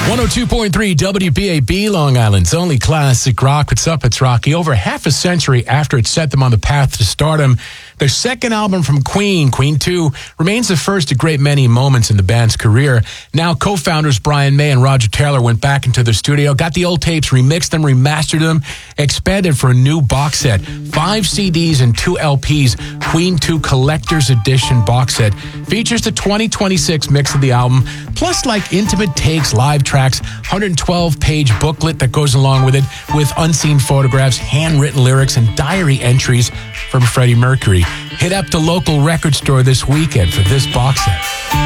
102.3 WBAB, Long Island's only classic rock. What's up? It's Rocky. Over half a century after it set them on the path to stardom, their second album from Queen, Queen 2, remains the first of a great many moments in the band's career. Now, co-founders Brian May and Roger Taylor went back into the studio, got the old tapes, remixed them, remastered them, expanded for a new box set. 5 CDs and 2 LPs, Queen 2 Collector's Edition box set. Features the 2026 mix of the album, plus like intimate takes, live tracks, 112-page booklet that goes along with it, with unseen photographs, handwritten lyrics, and diary entries from Freddie Mercury. Hit up the local record store this weekend for this box set.